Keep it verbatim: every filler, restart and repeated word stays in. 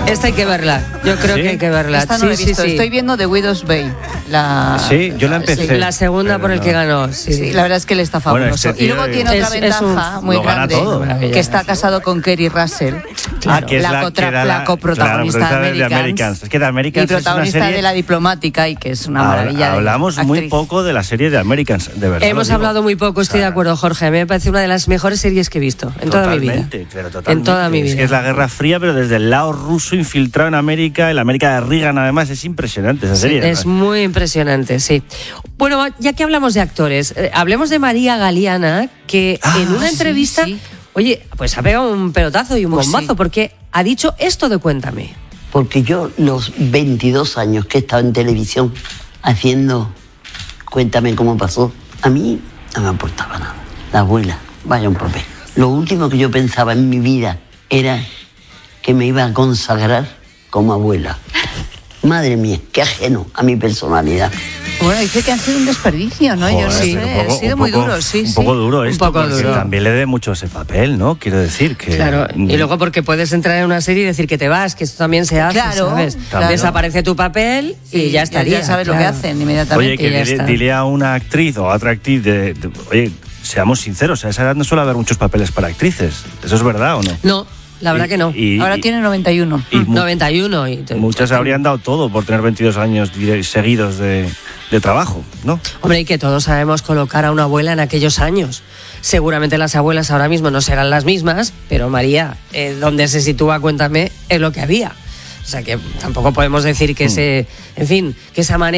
Esta hay que verla. Yo creo ¿Sí? que hay que verla. Esta no sí, la he sí, visto. sí. Estoy viendo The Widow's Bay. La... Sí, yo la empecé. Sí, La segunda pero por el no. que ganó. Sí, Sí, la verdad es que él está Bueno, fabuloso. este Y luego tío tiene es- otra es un- ventaja muy lo gana grande, todo. Maravilla. que está casado con Kerry Russell, Ah, que es la, la, contra- que era la coprotagonista claro, de de Americans, Americans. Es que de y Americans es una protagonista serie... de La Diplomática, y que es una Habla- maravilla. de Hablamos muy actriz. poco de la serie de Americans, de verdad. Hemos lo digo. hablado muy poco, estoy O sea, de acuerdo, Jorge. A mí me parece una de las mejores series que he visto en toda mi vida. Totalmente, pero totalmente. En toda mi Es vida. que es la Guerra Fría, pero desde el lado ruso infiltrado en América, en la América de Reagan, además, es impresionante esa serie. Es muy impresionante, sí. Bueno, ya que hablamos de actores, eh, hablemos de María Galeana, que Ah, en una sí, entrevista, sí. oye, pues ha pegado un pelotazo y un Pues bombazo, sí. porque ha dicho esto de Cuéntame. Porque yo los veintidós años que he estado en televisión haciendo Cuéntame cómo pasó, a mí no me aportaba nada. La abuela, vaya un papel. Lo último que yo pensaba en mi vida era que me iba a consagrar como abuela. Madre mía, qué ajeno a mi personalidad. Bueno, dice que ha sido un desperdicio, ¿no? Joder, Yo no pero sé, un poco- ha sido un muy poco- duro, sí, Un sí. poco duro Un esto, poco porque duro. también le dé mucho ese papel, ¿no? Quiero decir que... Claro, y luego porque puedes entrar en una serie y decir que te vas, que esto también se hace, Claro, ¿sabes? claro. Desaparece tu papel y Sí, ya estaría. Ya sabes lo que claro. hacen inmediatamente. Oye, que y ya dile, está. dile a una actriz o a otra actriz de, de- oye, seamos sinceros, a esa edad no suele haber muchos papeles para actrices. ¿Eso es verdad o no? No, la verdad Y- que no. y- Ahora y- tiene noventa y uno. y mu- noventa y uno. Y Muchas habrían dado todo por tener veintidós años di- seguidos de, de trabajo, ¿no? Hombre, y que todos sabemos colocar a una abuela en aquellos años. Seguramente las abuelas ahora mismo no serán las mismas, pero María, eh, donde se sitúa, Cuéntame, es lo que había. O sea que tampoco podemos decir que ese, en fin, que esa manera